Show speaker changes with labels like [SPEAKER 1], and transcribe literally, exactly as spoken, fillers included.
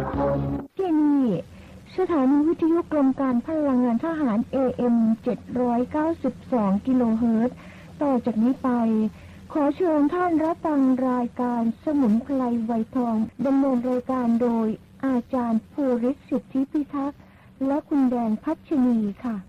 [SPEAKER 1] ที่นี่สถานีวิทยุกรมการพลังงานทหาร เอ เอ็ม เจ็ดร้อยเก้าสิบสอง กิโลเฮิรตซ์ต่อจากนี้ไปขอเชิญท่านรับฟังรายการสมุนไพรไวทองดำเนินรายการโดยอาจารย์ภูริศ สิทธิพิทักษ์และคุณแดงพัชนีค่ะ